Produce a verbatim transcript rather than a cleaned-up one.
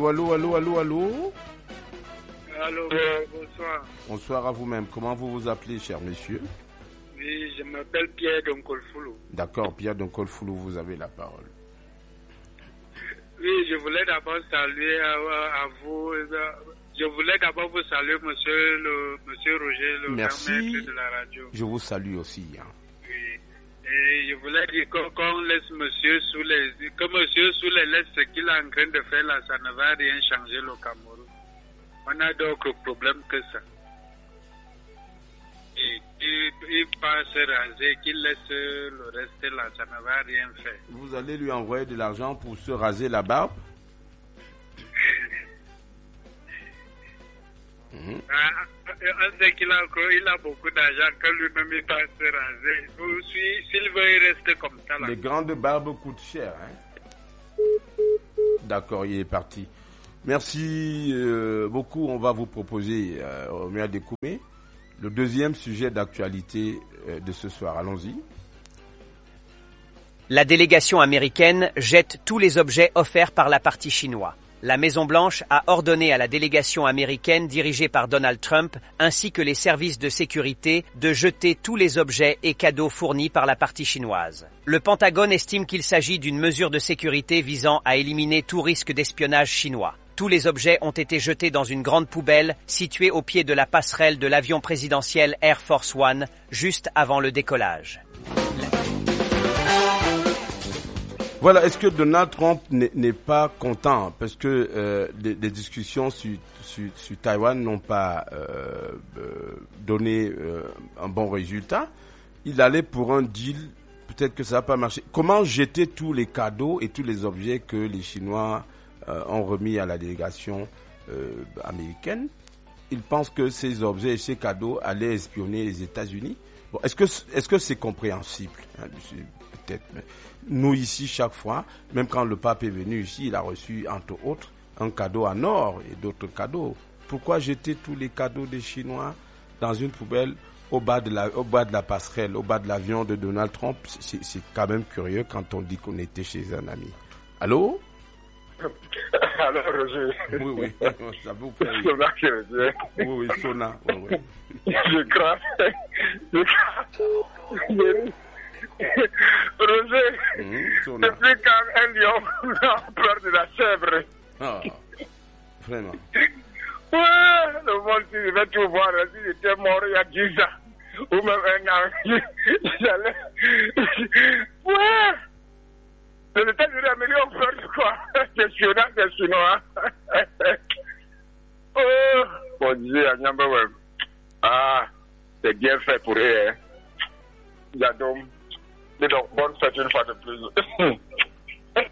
Allô, allô, allô, allô, allô. Allô, euh, bonsoir. Bonsoir à vous-même. Comment vous vous appelez, cher monsieur? Oui, je m'appelle Pierre Donkolfoulou. D'accord, Pierre Donkolfoulou, vous avez la parole. Oui, je voulais d'abord saluer à, à vous. Je voulais d'abord vous saluer, monsieur, le, monsieur Roger, le Merci. grand maître de la radio. Je vous salue aussi. Hein. Oui. Et je voulais dire qu'on qu'on laisse monsieur sous les... Que monsieur sous les laisse ce qu'il est en train de faire là, ça ne va rien changer le Cameroun. On a d'autres problèmes que ça. Et il, il va se raser, qu'il laisse le reste là, ça ne va rien faire. Vous allez lui envoyer de l'argent pour se raser la barbe? Mmh. Ah, on sait qu'il a, il a beaucoup d'argent, que lui-même il va se raser. S'il veut, il reste comme ça là. Les grandes barbes coûtent cher. Hein? D'accord, il est parti. Merci euh, beaucoup. On va vous proposer, euh, Omer Dekoumé, le deuxième sujet d'actualité euh, de ce soir. Allons-y. La délégation américaine jette tous les objets offerts par la partie chinoise. La Maison-Blanche a ordonné à la délégation américaine dirigée par Donald Trump ainsi que les services de sécurité de jeter tous les objets et cadeaux fournis par la partie chinoise. Le Pentagone estime qu'il s'agit d'une mesure de sécurité visant à éliminer tout risque d'espionnage chinois. Tous les objets ont été jetés dans une grande poubelle située au pied de la passerelle de l'avion présidentiel Air Force One, juste avant le décollage. Voilà, est-ce que Donald Trump n'est pas content parce que euh, les, les discussions sur, sur, sur Taïwan n'ont pas euh, euh, donné euh, un bon résultat? Il allait pour un deal, peut-être que ça n'a pas marché. Comment jeter tous les cadeaux et tous les objets que les Chinois euh, ont remis à la délégation euh, américaine? Il pense que ces objets et ces cadeaux allaient espionner les États-Unis. Bon, est-ce que est-ce que c'est compréhensible, hein, peut-être. Mais nous ici, chaque fois, même quand le pape est venu ici, il a reçu entre autres un cadeau en or et d'autres cadeaux. Pourquoi jeter tous les cadeaux des Chinois dans une poubelle au bas de la au bas de la passerelle, au bas de l'avion de Donald Trump? C'est, c'est quand même curieux quand on dit qu'on était chez un ami. Allô? Alors, Roger. Oui, oui, ça vous fait. Sona qui revient. Oui, oui, Sona. Oui, oui. Je crois. Je crois. Roger, mmh, depuis quand un lion a peur de la chèvre? Ah, vraiment. Ouais, le monde, si je vais tout voir, si j'étais mort il y a dix ans, ou même un an, j'allais. Ouais! Les États-Unis américains ont peur de quoi? Questionnant des Chinois. Oh, mon Dieu, Agnamba, ah, c'est bien fait pour eux, hein. J'adore. Donc, bonne fête une fois de plus.